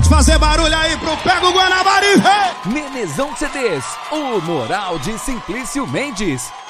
Pode fazer barulho aí pro Pega o Guanabara e vem! Nenezão CDs, o moral de Simplício Mendes.